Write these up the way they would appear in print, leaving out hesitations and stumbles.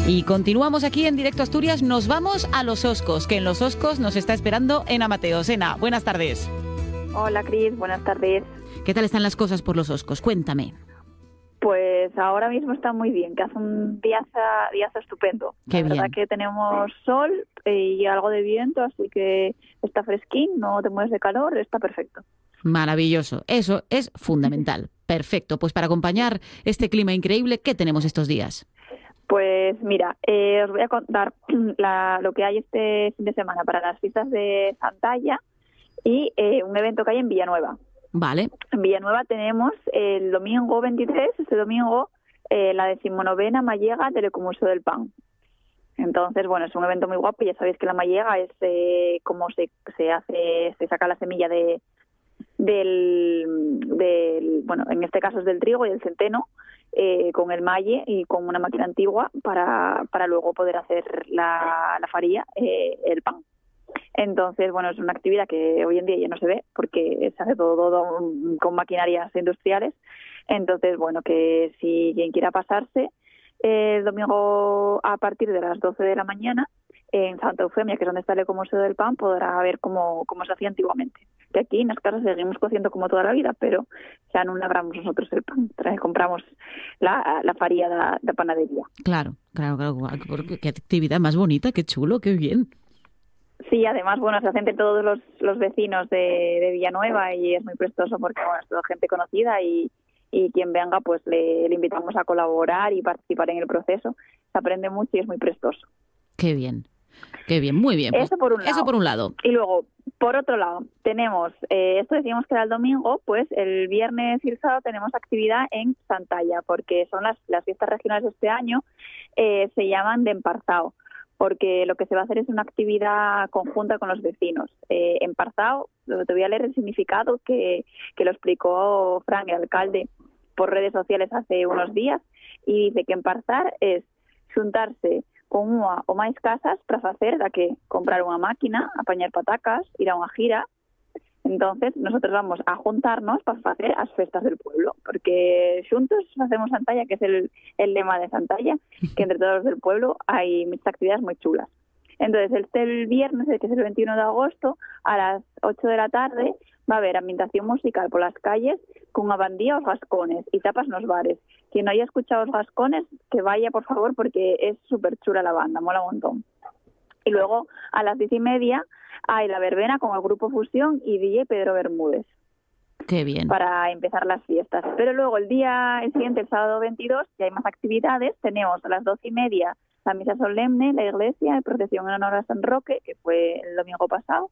Y continuamos aquí en Directo Asturias. Nos vamos a Los Oscos, que en Los Oscos nos está esperando Ena Mateos. Ena, buenas tardes. Hola, Cris, buenas tardes. ¿Qué tal están las cosas por Los Oscos? Cuéntame. Pues ahora mismo está muy bien, que hace un día estupendo. Qué La verdad bien. que tenemos sol y algo de viento, así que está fresquín, no te mueres de calor, está perfecto. Maravilloso. Eso es fundamental. Perfecto. Pues para acompañar este clima increíble, ¿qué tenemos estos días? Pues mira, os voy a contar lo que hay este fin de semana para las fiestas de Santalla y un evento que hay en Villanueva. Vale. En Villanueva tenemos el domingo 23, este domingo, la 19ª Mallega del Ecomuseo del Pan. Entonces, bueno, es un evento muy guapo. Ya sabéis que la mallega es cómo se saca la semilla del, bueno, en este caso es del trigo y del centeno, con el malle y con una máquina antigua para luego poder hacer la faría, el pan. Entonces, bueno, es una actividad que hoy en día ya no se ve porque se hace todo con maquinarias industriales. Entonces, bueno, que si quien quiera pasarse, el domingo a partir de las 12 de la mañana en Santa Eufemia, que es donde está el Ecomuseo del Pan, podrá ver cómo se hacía antiguamente. Que aquí en las casas seguimos cociendo como toda la vida, pero ya no labramos nosotros el pan, compramos la faría de panadería. Claro. Qué actividad más bonita, qué chulo, qué bien. Sí, además, bueno, se hace entre todos los vecinos de Villanueva y es muy prestoso porque, bueno, es toda gente conocida y quien venga, pues le invitamos a colaborar y participar en el proceso. Se aprende mucho y es muy prestoso. Qué bien, muy bien. Pues eso por un lado. Y luego, por otro lado, tenemos, esto decíamos que era el domingo, pues el viernes y el sábado tenemos actividad en Santalla, porque son las fiestas regionales de este año, se llaman de Emparzao, porque lo que se va a hacer es una actividad conjunta con los vecinos. Emparzao, te voy a leer el significado que lo explicó Fran, el alcalde, por redes sociales hace unos días, y dice que emparzar es xuntarse con unha o máis casas para facer da que comprar unha máquina, apañar patacas, ir a unha gira. Entonces, nosotros vamos a juntarnos para facer as festas del pueblo, porque xuntos facemos Santalla, que es el lema de Santalla, que entre todos los del pueblo hai muchas actividades moi chulas. Entonces, el viernes, que es el 21 de agosto, a las 8 de la tarde, va a haber ambientación musical por las calles con una bandía os gascones y tapas nos bares. Quien no haya escuchado los gascones, que vaya, por favor, porque es súper chula la banda, mola un montón. Y luego, a las 10:30, hay la verbena con el grupo Fusión y DJ Pedro Bermúdez. Qué bien. Para empezar las fiestas. Pero luego, el siguiente, el sábado 22, ya hay más actividades. Tenemos a las 12:30 la misa solemne, la iglesia, de procesión en honor a San Roque, que fue el domingo pasado.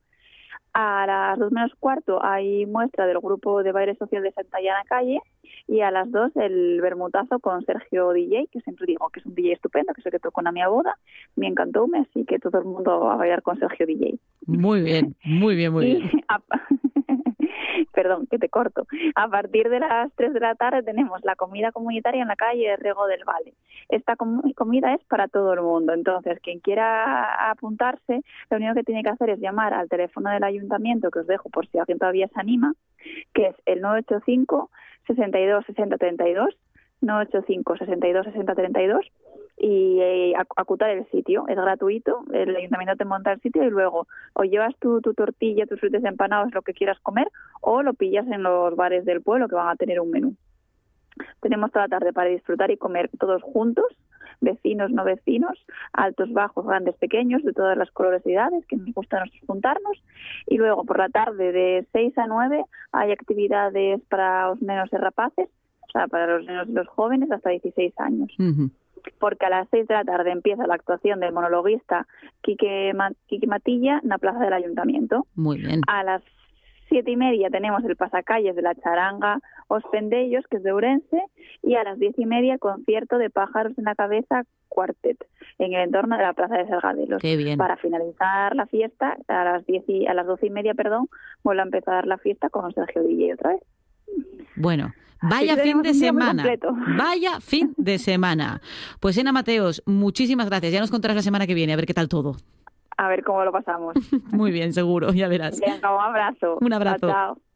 A las 2 menos cuarto hay muestra del grupo de baile social de Santalla Calle y a las 2 el bermutazo con Sergio DJ, que siempre digo que es un DJ estupendo, que es el que tocó en mi boda, me encantó, así que todo el mundo va a bailar con Sergio DJ. Muy bien. Perdón, que te corto. A partir de las 3 de la tarde tenemos la comida comunitaria en la calle Rego del Valle. Esta comida es para todo el mundo, entonces quien quiera apuntarse, lo único que tiene que hacer es llamar al teléfono del ayuntamiento, que os dejo por si alguien todavía se anima, que es el 985 62 60 32, 985 62 60 32, y acutar el sitio. Es gratuito, el ayuntamiento te monta el sitio y luego o llevas tu tortilla, tus frutos empanados, lo que quieras comer, o lo pillas en los bares del pueblo que van a tener un menú. Tenemos toda la tarde para disfrutar y comer todos juntos, vecinos, no vecinos, altos, bajos, grandes, pequeños, de todas las colorosidades, que nos gusta nosotros juntarnos. Y luego por la tarde de 6 a 9 hay actividades para los nenos y rapaces, o sea, para los nenos y los jóvenes hasta 16 años. Uh-huh. Porque a las 6 de la tarde empieza la actuación del monologuista Quique Matilla en la plaza del ayuntamiento. Muy bien. A las 7:30 tenemos el pasacalles de la charanga Os Pendellos, que es de Ourense, y a las 10:30 el concierto de Pájaros en la Cabeza Quartet en el entorno de la plaza de Sergadelos. Qué bien. Para finalizar la fiesta, a las 12:30, vuelve a empezar la fiesta con Sergio DJ otra vez. Bueno, vaya fin de semana. Vaya fin de semana. Pues Ena Mateos, muchísimas gracias. Ya nos contarás la semana que viene, a ver qué tal todo. A ver cómo lo pasamos. Muy bien, seguro, ya verás. Venga, un abrazo. Un abrazo. Chao, chao.